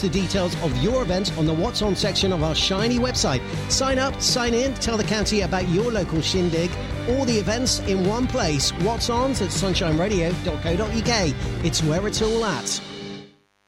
the details of your event on the What's On section of our shiny website. Sign up, sign in, tell the county about your local shindig. All the events in one place. What's On's at sunshineradio.co.uk. It's where it's all at.